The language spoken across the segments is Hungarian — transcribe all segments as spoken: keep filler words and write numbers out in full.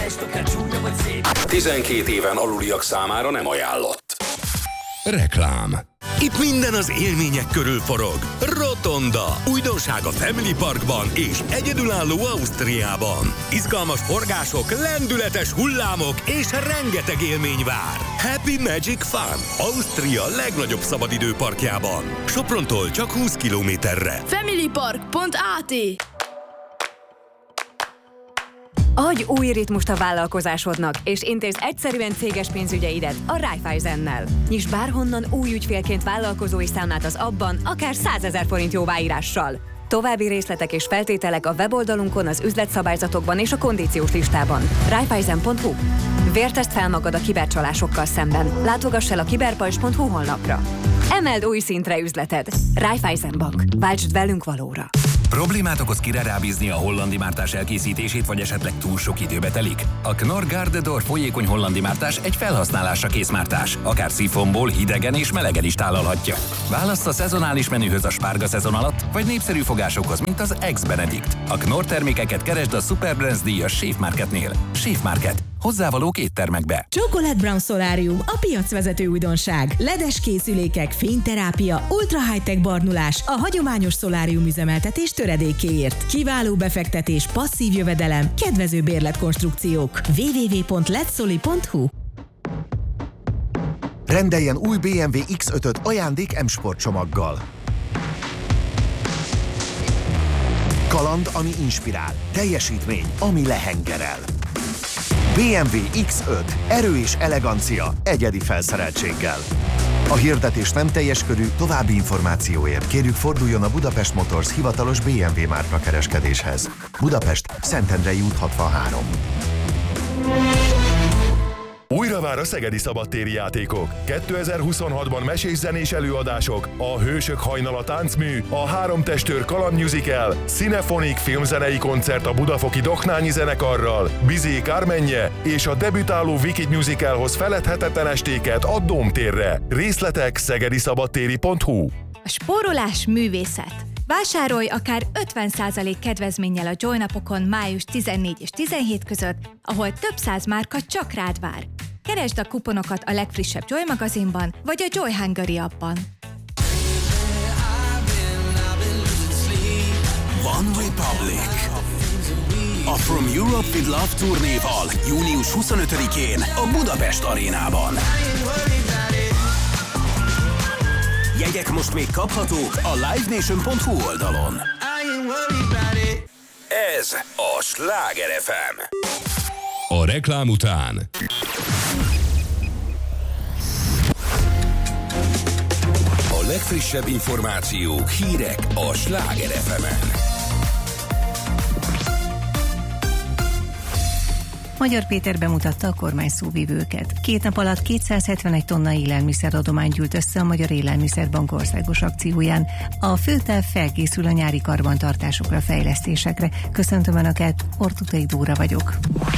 tizenkét éven aluliak számára nem ajánlott. Reklám. Itt minden az élmények körül forog. Rotonda. Újdonság a Family Parkban és egyedülálló Ausztriában. Izgalmas forgások, lendületes hullámok és rengeteg élmény vár. Happy Magic Fun. Ausztria legnagyobb szabadidőparkjában. Soprontól csak húsz kilométerre. familypark pont á té. Adj új ritmust a vállalkozásodnak, és intézd egyszerűen céges pénzügyeidet a Raiffeisennel. Nyisd bárhonnan új ügyfélként vállalkozói számlát az abban, akár százezer forint jóváírással. További részletek és feltételek a weboldalunkon, az üzletszabályzatokban és a kondíciós listában. Raiffeisen pont hu. Vértezd fel magad a kibercsalásokkal szemben. Látogass el a kiberpajzs pont hu honlapra. Emeld új szintre üzleted. Raiffeisen Bank. Váltsd velünk valóra. Problémát okoz kire rábízni a hollandi mártás elkészítését, vagy esetleg túl sok időbe telik? A Knorr Garde d'Or folyékony hollandi mártás egy felhasználásra kész mártás. Akár szifonból, hidegen és melegen is tálalhatja. Választ a szezonális menühöz a spárga szezon alatt, vagy népszerű fogásokhoz, mint az Ex-Benedict. A Knorr termékeket keresd a Superbrands díjas Chef Marketnél. Chef Market. Hozzávalók éttermekbe. Chocolate Brown Solarium, a piacvezető újdonság. ledes készülékek, fényterápia, ultra high-tech barnulás, a hagyományos szolárium üzemeltetés töredékéért. Kiváló befektetés, passzív jövedelem, kedvező bérletkonstrukciók. double-u double-u double-u pont letsoli pont hu. Rendeljen új bé em vé iksz ötöt ajándék M-Sport csomaggal. Kaland, ami inspirál. Teljesítmény, ami lehengerel. bé em vé iksz öt. Erő és elegancia egyedi felszereltséggel. A hirdetés nem teljes körű, további információért kérjük forduljon a Budapest Motors hivatalos bé em vé márka kereskedéshez. Budapest, Szentendrei út hatvanhárom. Újra vár a Szegedi Szabadtéri Játékok. kétezer-huszonhatban mesés-zenés előadások, a Hősök hajnala táncmű, a Három testőr kalandmusical, Cinefonik filmzenei koncert a budafoki Doknányi zenekarral, Bizé Kármenje és a debütáló Wicked musicalhoz feledhetetlen estéket a Dómtérre. Részletek szegediszabadtéri pont hu. A spórolás művészet. Vásárolj akár ötven százalék kedvezménnyel a Joy napokon május tizennégy és tizenhét között, ahol több száz márka csak rád vár. Keresd a kuponokat a legfrissebb Joy magazinban, vagy a Joy Hungary appban. One Republic. A From Europe with Love turnéval június huszonötödikén a Budapest arénában. Jegyek most még kaphatók a live nation pont hu oldalon. Ez a Sláger ef em. A reklám után a legfrissebb információk, hírek a Sláger ef emen. Magyar Péter bemutatta a kormány szóvivőket. Két nap alatt kétszázhetvenegy tonna élelmiszeradomány gyűlt össze a Magyar Élelmiszerbank országos akcióján. A főterv felkészül a nyári karbantartásokra, fejlesztésekre. Köszöntöm Önöket, Ortutai Dóra vagyok.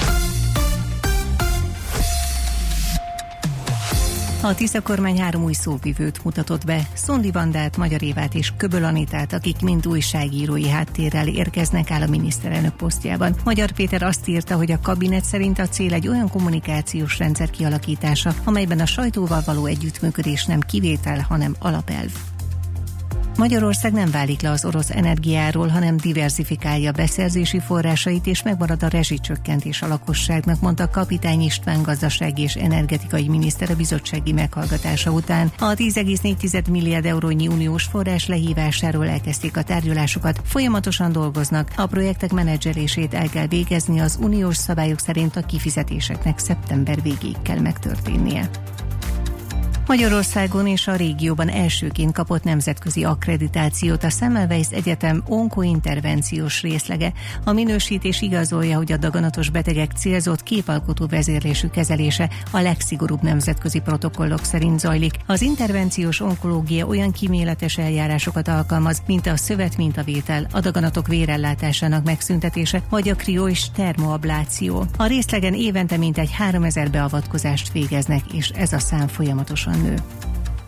A Tisza kormány három új szóvivőt mutatott be, Szondi Vandát, Magyar Évát és Köböl Anitát, akik mind újságírói háttérrel érkeznek áll a miniszterelnök posztjában. Magyar Péter azt írta, hogy a kabinet szerint a cél egy olyan kommunikációs rendszer kialakítása, amelyben a sajtóval való együttműködés nem kivétel, hanem alapelv. Magyarország nem válik le az orosz energiáról, hanem diverzifikálja beszerzési forrásait, és megmarad a rezsicsökkentés a lakosságnak, mondta Kapitány István gazdasági és energetikai miniszter a bizottsági meghallgatása után. A tíz egész négy milliárd eurónyi uniós forrás lehívásáról elkezdték a tárgyalásokat, folyamatosan dolgoznak, a projektek menedzselését el kell végezni, az uniós szabályok szerint a kifizetéseknek szeptember végéig kell megtörténnie. Magyarországon és a régióban elsőként kapott nemzetközi akkreditációt a Semmelweis Egyetem onkointervenciós részlege. A minősítés igazolja, hogy a daganatos betegek célzott képalkotó vezérlésű kezelése a legszigorúbb nemzetközi protokollok szerint zajlik. Az intervenciós onkológia olyan kíméletes eljárásokat alkalmaz, mint a szövetmintavétel, a daganatok vérellátásának megszüntetése, vagy a krió- és termoabláció. A részlegen évente mintegy háromezer beavatkozást végeznek, és ez a szám folyamatosan nő.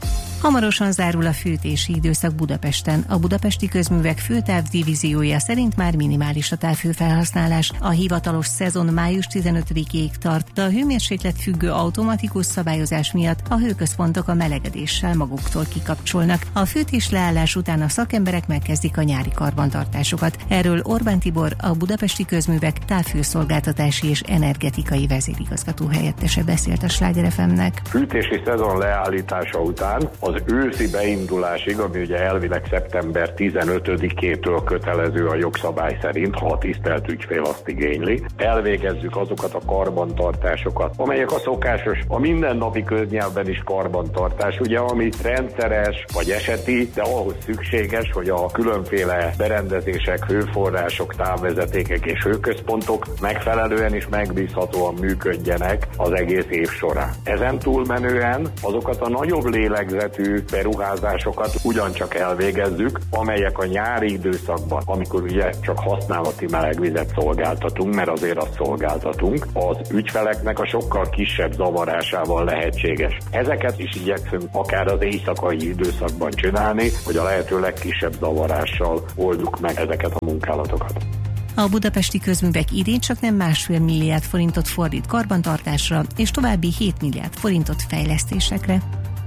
Hamarosan zárul a fűtési időszak Budapesten. A budapesti közművek főtávdivíziója szerint már minimális a távhőfelhasználás. A hivatalos szezon május tizenötödikéig tart, de a hőmérséklet függő automatikus szabályozás miatt a hőközpontok a melegedéssel maguktól kikapcsolnak. A fűtés leállás után a szakemberek megkezdik a nyári karbantartásokat. Erről Orbán Tibor, a budapesti közművek távhőszolgáltatási és energetikai vezérigazgató helyettese beszélt a Sláger ef em-nek. Fűtési szezon leállítása után az őszi beindulásig, ami ugye elvileg szeptember tizenötödikétől kötelező a jogszabály szerint, ha a tisztelt ügyfél azt igényli, elvégezzük azokat a karbantartásokat, amelyek a szokásos, a mindennapi köznyelvben is karbantartás, ugye, ami rendszeres vagy eseti, de ahhoz szükséges, hogy a különféle berendezések, hőforrások, távvezetékek és hőközpontok megfelelően és megbízhatóan működjenek az egész év során. Ezen túlmenően azokat a nagyobb lélegzetű beruházásokat ugyancsak elvégezzük, amelyek a nyári időszakban, amikor ugye csak használati melegvizet szolgáltatunk, mert azért azt szolgáltatunk, az ügyfeleknek a sokkal kisebb zavarásával lehetséges. Ezeket is igyekszünk akár az éjszakai időszakban csinálni, hogy a lehető legkisebb zavarással oldjuk meg ezeket a munkálatokat. A budapesti közművek idén csak nem másfél milliárd forintot fordít karbantartásra, és további hét milliárd forintot fejlesztésekre.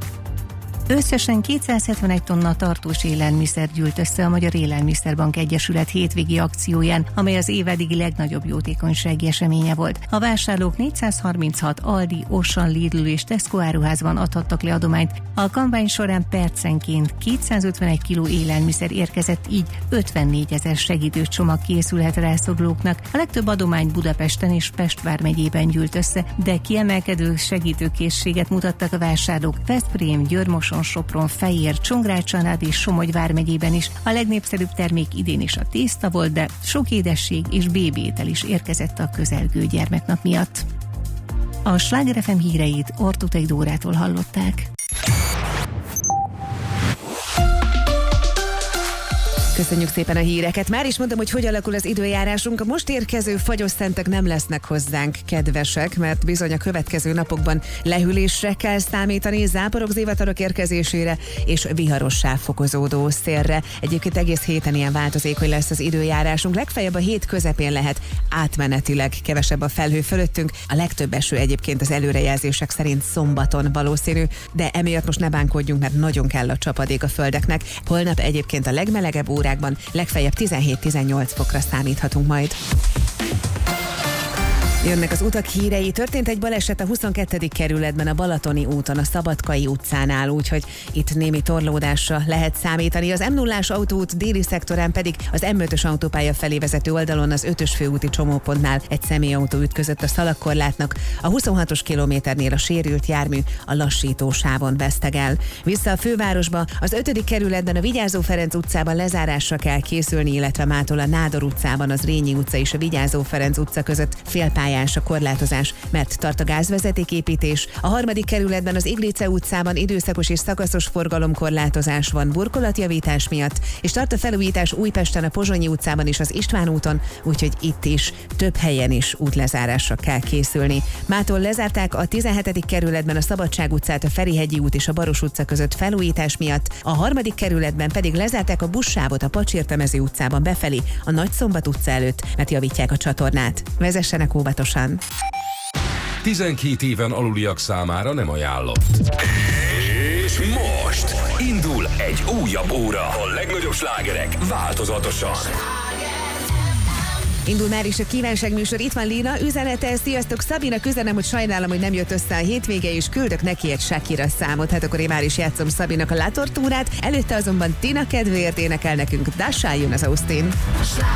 Összesen kétszázhetvenegy tonna tartós élelmiszer gyűlt össze a Magyar Élelmiszerbank Egyesület hétvégi akcióján, amely az év eddigi legnagyobb jótékonysági eseménye volt. A vásárlók négyszázharminchat Aldi, Auchan, Lidl és Tesco áruházban adhattak le adományt. A kampány során percenként kétszázötvenegy kiló élelmiszer érkezett, így ötvennégyezer segítőcsomag készülhet rászorulóknak. A legtöbb adomány Budapesten és Pest vármegyében gyűlt össze, de kiemelkedő segítőkészséget mutattak a vásárlók Veszprém, Győr-Moson, Sopron, Fejér, Csongrád-Csanád és Somogy vármegyében is. A legnépszerűbb termék idén is a tészta volt, de sok édesség és bébiétel is érkezett a közelgő gyermeknap miatt. A Sláger ef em híreit Ortutai Dórától hallották. Köszönjük szépen a híreket. Már is mondom, hogy hogy alakul az időjárásunk. A most érkező fagyosszentek nem lesznek hozzánk kedvesek, mert bizony a következő napokban lehűlésre kell számítani, záporok, zivatarok érkezésére és viharossá fokozódó szélre. Egyébként egész héten ilyen változékony lesz az időjárásunk. Legfeljebb a hét közepén lehet átmenetileg kevesebb a felhő fölöttünk. A legtöbb eső egyébként az előrejelzések szerint szombaton valószínű, de emiatt most ne bánkodjunk, mert nagyon kell a csapadék a földeknek. Holnap egyébként a legmelegebb órák legfeljebb tizenhét-tizennyolc fokra számíthatunk majd. Jönnek az utak hírei. Történt egy baleset a huszonkettedik kerületben a Balatoni úton, a Szabadkai utcánál, úgyhogy itt némi torlódásra lehet számítani. Az em nullás autóút déli szektorán pedig az em ötös autópálya felé vezető oldalon az ötös főúti csomópontnál egy személyautó ütközött a szalagkorlátnak. A huszonhatos kilométernél a sérült jármű a lassító sávon vesztegel. Vissza a fővárosba, az ötödik kerületben a Vigyázó Ferenc utcában lezárásra kell készülni, illetve mától a Nádor utcában az Rényi utca és a Vigyázó Ferenc utca között félpályás a korlátozás, mert tart a gázvezetéképítés. A harmadik kerületben az Iglice utcában időszakos és szakaszos forgalomkorlátozás van burkolatjavítás miatt, és tart a felújítás Újpesten a Pozsonyi utcában és az István úton, úgyhogy itt is több helyen is útlezárásra kell készülni. Mától lezárták a tizenhetedik kerületben a Szabadság utcát, a Ferihegyi út és a Baros utca között felújítás miatt, a harmadik kerületben pedig lezárták a buszsávot a Pacsirtemezi utcában befelé, a Nagyszombat utca előtt, mert javítják a csatornát. Vezessenek óvatosan. tizenkét éven aluliak számára nem ajánlott. És most indul egy újabb óra. A legnagyobb slágerek változatosan. Indul már is a kívánságműsor, itt van Lina üzenete, sziasztok, Szabinak üzenem, hogy sajnálom, hogy nem jött össze a hétvége, és küldök neki egy Shakira számot, hát akkor én már is játszom Szabinak a látortúrát, előtte azonban Tina kedvéért énekel nekünk Dasha, jön az Austin.